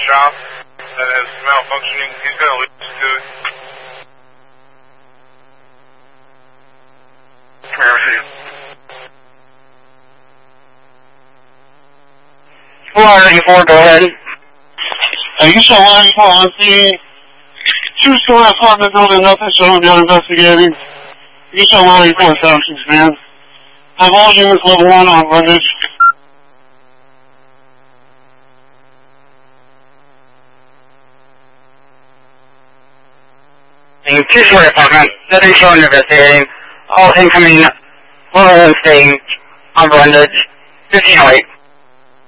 shop that is malfunctioning. He's going to lead us to it. Four, go ahead. You saw 94 on scene. Two-story apartment building, nothing showing, beyond investigating. You saw 94 sections, man. Have all units level 1 on British. Two-story apartment, nothing showing, investigating. All incoming, 401 staying on Brundage, 1508.